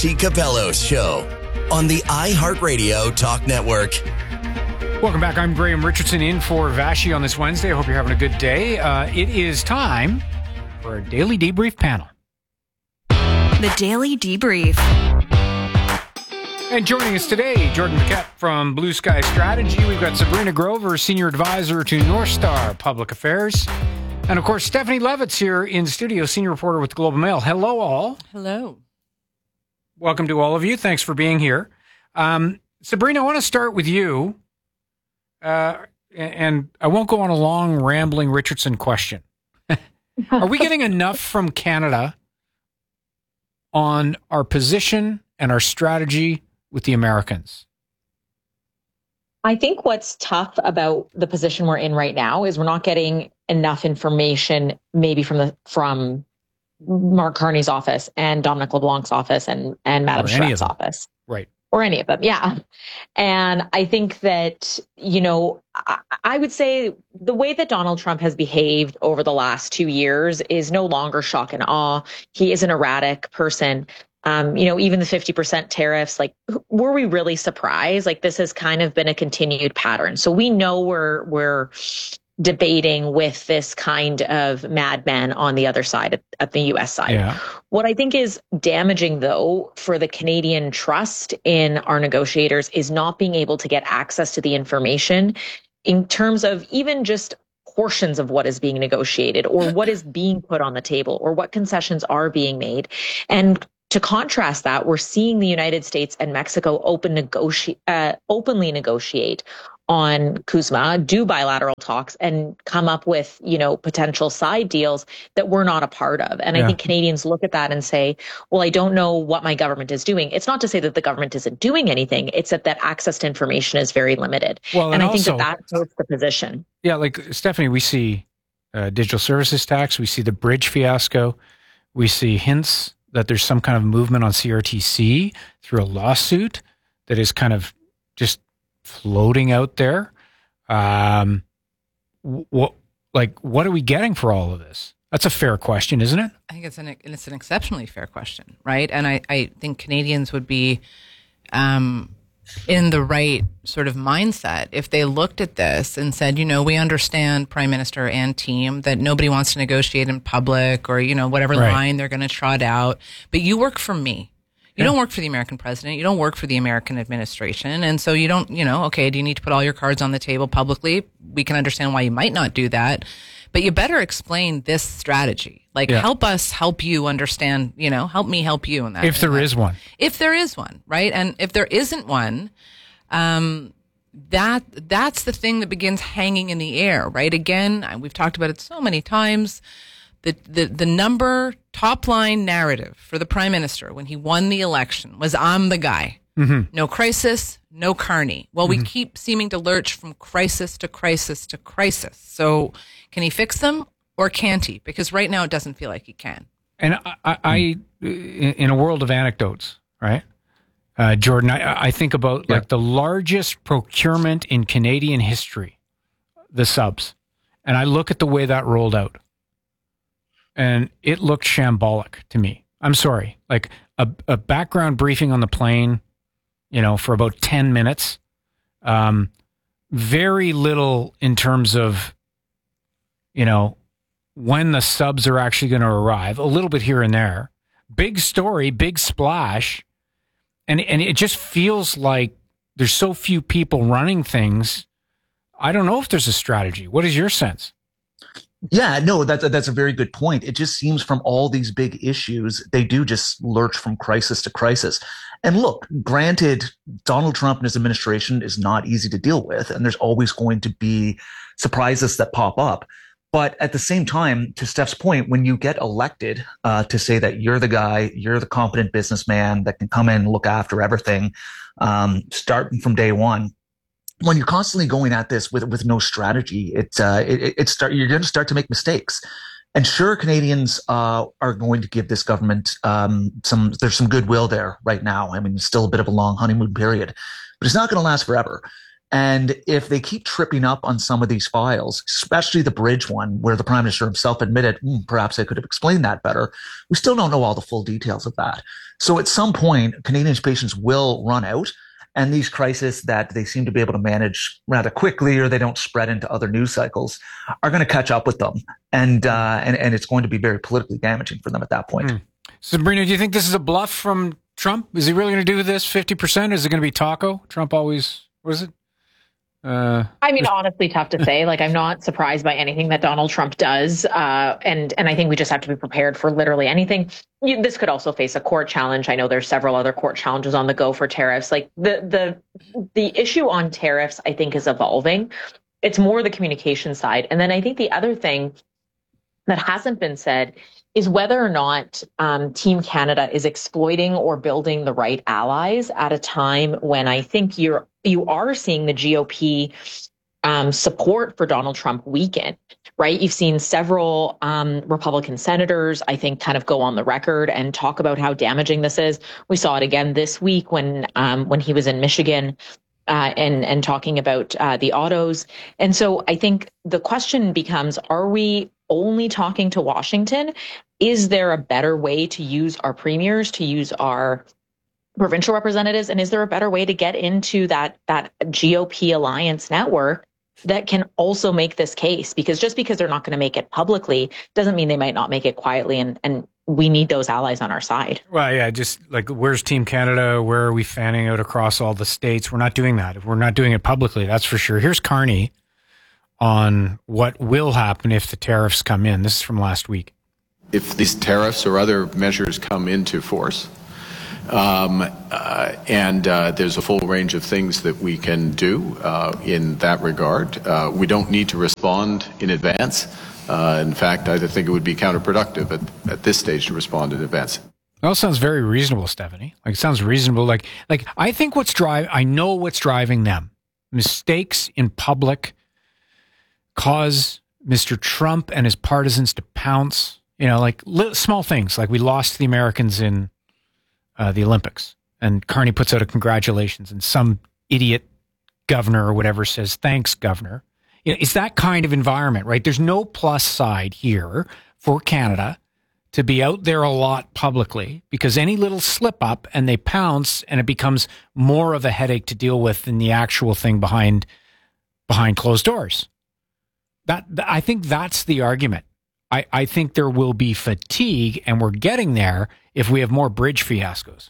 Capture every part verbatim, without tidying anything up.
Vassy Capello's show on the iHeartRadio Talk Network. Welcome back. I'm Graham Richardson in for Vassy on this Wednesday. I hope you're having a good day. Uh, it is time for a Daily Debrief panel. The Daily Debrief. And joining us today, Jordan Paquette from Blue Sky Strategy. We've got Sabrina Grover, Senior Advisor to North Star Public Affairs. And, of course, Stephanie Levitz here in studio, Senior Reporter with the Globe and Mail. Hello, all. Hello. Welcome to all of you. Thanks for being here. Um, Sabrina, I want to start with you. Uh, and I won't go on a long, rambling Richardson question. Are we getting enough from Canada on our position and our strategy with the Americans? I think what's tough about the position we're in right now is we're not getting enough information, maybe from the from Mark Carney's office and Dominic LeBlanc's office and and Madame Charest's office, right? Or any of them, yeah. And I think that, you know, I, I would say the way that Donald Trump has behaved over the last two years is no longer shock and awe. He is an erratic person. Um, you know, even the fifty percent tariffs, like, were we really surprised? Like, this has kind of been a continued pattern. So we know we're, we're debating with this kind of madman on the other side, at, at the U S side. Yeah. What I think is damaging, though, for the Canadian trust in our negotiators is not being able to get access to the information in terms of even just portions of what is being negotiated or what is being put on the table or what concessions are being made. And to contrast that, we're seeing the United States and Mexico open negoti- uh, openly negotiate on CUSMA, do bilateral talks, and come up with, you know, potential side deals that we're not a part of. And yeah. I think Canadians look at that and say, well, I don't know what my government is doing. It's not to say that the government isn't doing anything. It's that that access to information is very limited. Well, and, and I also, think that that hurts the position. Yeah, like, Stephanie, we see uh, digital services tax. We see the bridge fiasco. We see hints that there's some kind of movement on C R T C through a lawsuit that is kind of just floating out there. Um, what, like, what are we getting for all of this? That's a fair question, isn't it? I think it's an it's an exceptionally fair question, right? And I, I think Canadians would be um, in the right sort of mindset if they looked at this and said, you know, we understand, Prime Minister and team, that nobody wants to negotiate in public or, you know, whatever right. line they're going to trot out. But you work for me. You yeah. don't work for the American president. You don't work for the American administration. And so you don't, you know, okay, do you need to put all your cards on the table publicly? We can understand why you might not do that. But you better explain this strategy. Like, yeah. help us help you understand, you know, help me help you in that. If there is one. If there is one, right? And if there isn't one, um, that that's the thing that begins hanging in the air, right? Again, we've talked about it so many times. The, the the number top line narrative for the Prime Minister when he won the election was, I'm the guy. Mm-hmm. No crisis, no Carney. Well, we mm-hmm. keep seeming to lurch from crisis to crisis to crisis. So can he fix them or can't he? Because right now it doesn't feel like he can. And I, I, I in a world of anecdotes, right? Uh, Jordan, I, I think about yeah. like the largest procurement in Canadian history, the subs. And I look at the way that rolled out. And it looked shambolic to me. I'm sorry. Like a, a background briefing on the plane, you know, for about ten minutes. Um, very little in terms of, you know, when the subs are actually going to arrive. A little bit here and there. Big story, big splash. And, and it just feels like there's so few people running things. I don't know if there's a strategy. What is your sense? Yeah, no, that's, that's a very good point. It just seems from all these big issues, they do just lurch from crisis to crisis. And look, granted, Donald Trump and his administration is not easy to deal with, and there's always going to be surprises that pop up. But at the same time, to Steph's point, when you get elected uh, to say that you're the guy, you're the competent businessman that can come in and look after everything, um, starting from day one, when you're constantly going at this with with no strategy, it's uh, it, it start you're going to start to make mistakes. And sure, Canadians uh, are going to give this government um, some. There's some goodwill there right now. I mean, it's still a bit of a long honeymoon period, but it's not going to last forever. And if they keep tripping up on some of these files, especially the bridge one, where the Prime Minister himself admitted, mm, perhaps I could have explained that better, we still don't know all the full details of that. So at some point, Canadians' patience will run out, and these crises that they seem to be able to manage rather quickly, or they don't spread into other news cycles, are going to catch up with them. And, uh, and, and it's going to be very politically damaging for them at that point. Mm. Sabrina, do you think this is a bluff from Trump? Is he really going to do this fifty percent? Is it going to be taco? Trump always, what is it? Uh, I mean, honestly, tough to say. Like, I'm not surprised by anything that Donald Trump does. Uh, and, and I think we just have to be prepared for literally anything. You, this could also face a court challenge. I know there's several other court challenges on the go for tariffs. Like the, the, the issue on tariffs, I think, is evolving. It's more the communication side. And then I think the other thing that hasn't been said is whether or not um, Team Canada is exploiting or building the right allies at a time when I think you're you are seeing the G O P um, support for Donald Trump weaken, right? You've seen several um, Republican senators, I think, kind of go on the record and talk about how damaging this is. We saw it again this week when um, when he was in Michigan uh, and and talking about uh, the autos. And so I think the question becomes: are we only talking to Washington? Is there a better way to use our premiers, to use our provincial representatives? And is there a better way to get into that, that G O P alliance network that can also make this case? Because just because they're not going to make it publicly doesn't mean they might not make it quietly. And, and we need those allies on our side. Well, yeah, just like, where's Team Canada? Where are we fanning out across all the states? We're not doing that. If we're not doing it publicly, that's for sure. Here's Carney on what will happen if the tariffs come in. This is from last week. If these tariffs or other measures come into force, um, uh, and uh, there's a full range of things that we can do uh, in that regard, uh, we don't need to respond in advance. Uh, in fact, I think it would be counterproductive at, at this stage to respond in advance. That all sounds very reasonable, Stephanie. Like, it sounds reasonable. Like, like I think what's drive, I know what's driving them. Mistakes in public cause Mister Trump and his partisans to pounce. You know, like little, small things, like we lost the Americans in uh, the Olympics, and Carney puts out a congratulations, and some idiot governor or whatever says, thanks, governor. You know, it's that kind of environment, right? There's no plus side here for Canada to be out there a lot publicly, because any little slip up and they pounce, and it becomes more of a headache to deal with than the actual thing behind behind closed doors. That I think that's the argument. I, I think there will be fatigue, and we're getting there if we have more bridge fiascos.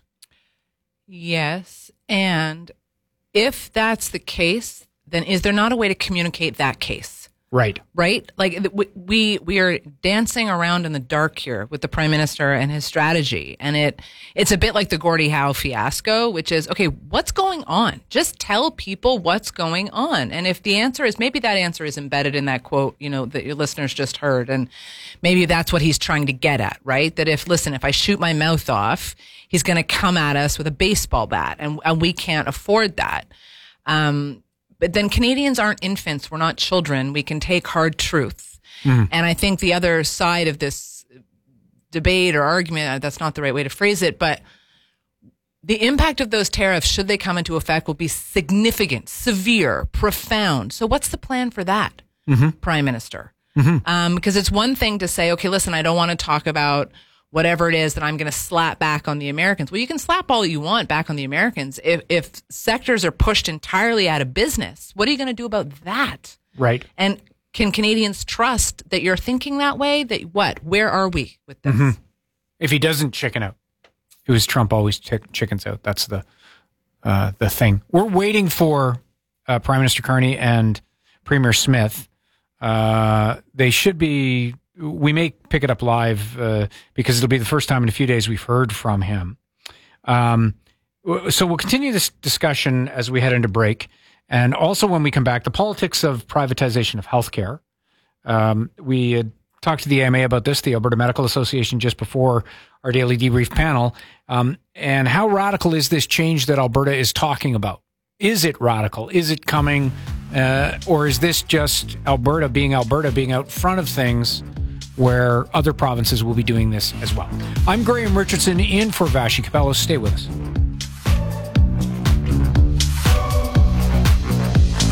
Yes. And if that's the case, then is there not a way to communicate that case? Right. Right? Like we we are dancing around in the dark here with the Prime Minister and his strategy. And it it's a bit like the Gordie Howe fiasco, which is, okay, what's going on? Just tell people what's going on. And if the answer is, maybe that answer is embedded in that quote, you know, that your listeners just heard. And maybe that's what he's trying to get at, right? That if, listen, if I shoot my mouth off, he's going to come at us with a baseball bat, and, and we can't afford that. Um, But then Canadians aren't infants. We're not children. We can take hard truths. Mm. And I think the other side of this debate or argument, that's not the right way to phrase it, but the impact of those tariffs, should they come into effect, will be significant, severe, profound. So what's the plan for that, mm-hmm. Prime Minister? Mm-hmm. Um, because it's one thing to say, okay, listen, I don't want to talk about whatever it is that I'm going to slap back on the Americans. Well, you can slap all you want back on the Americans. If, if sectors are pushed entirely out of business, what are you going to do about that? Right. And can Canadians trust that you're thinking that way? That what? Where are we with this? Mm-hmm. If he doesn't chicken out, it was Trump always chick- chickens out. That's the uh, the thing. We're waiting for uh, Prime Minister Carney and Premier Smith. Uh, they should be. We may pick it up live uh, because it'll be the first time in a few days we've heard from him. Um, so we'll continue this discussion as we head into break. And also when we come back, the politics of privatization of healthcare. Um, we had talked to the A M A about this, the Alberta Medical Association, just before our daily debrief panel. Um, and how radical is this change that Alberta is talking about? Is it radical? Is it coming? Uh, or is this just Alberta being Alberta, being out front of things, where other provinces will be doing this as well? I'm Graham Richardson in for Vassy Kapelos. Stay with us.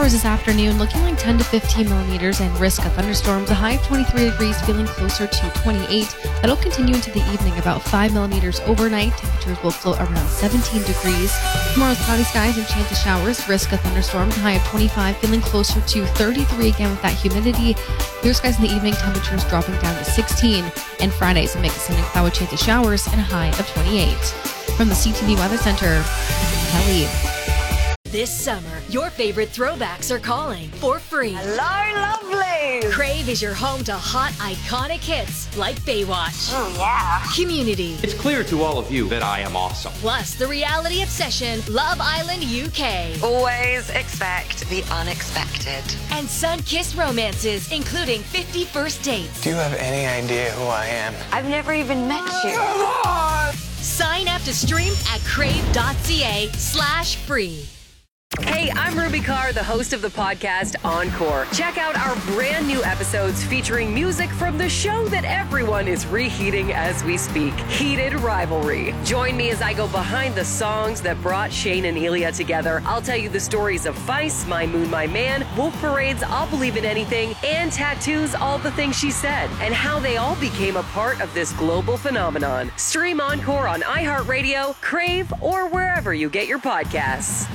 showers this afternoon, looking like ten to fifteen millimeters, and risk of thunderstorms. A high of twenty-three degrees, feeling closer to twenty-eight. That'll continue into the evening, about five millimeters overnight. Temperatures will float around seventeen degrees. Tomorrow's cloudy skies and chance of showers, risk of thunderstorms. A high of twenty-five, feeling closer to thirty-three again with that humidity. Clear skies in the evening, temperatures dropping down to sixteen. And Friday's a mix of sun and cloud with chance of showers and a high of twenty-eight. From the C T V Weather Center, Kelly. This summer, your favorite throwbacks are calling for free. Hello, lovely! Crave is your home to hot, iconic hits like Baywatch. Oh, yeah. Community. It's clear to all of you that I am awesome. Plus, the reality obsession, Love Island U K. Always expect the unexpected. And sun-kissed romances, including fifty First Dates. Do you have any idea who I am? I've never even met you. Come on! Sign up to stream at crave.ca slash free. Hey, I'm Ruby Carr, the host of the podcast Encore. Check out our brand new episodes featuring music from the show that everyone is reheating as we speak, Heated Rivalry. Join me as I go behind the songs that brought Shane and Elia together. I'll tell you the stories of Feist, My Moon, My Man, Wolf Parade's I'll Believe in Anything, and Tattoo's All the Things She Said, and how they all became a part of this global phenomenon. Stream Encore on iHeartRadio, Crave, or wherever you get your podcasts.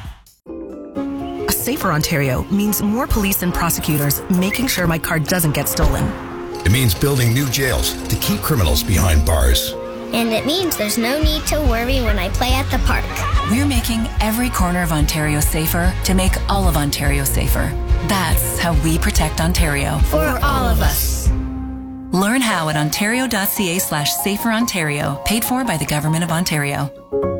Safer Ontario means more police and prosecutors making sure my car doesn't get stolen. It means building new jails to keep criminals behind bars. And it means there's no need to worry when I play at the park. We're making every corner of Ontario safer to make all of Ontario safer. That's how we protect Ontario. For, For all of us. Learn how at ontario.ca slash safer Ontario, paid for by the Government of Ontario.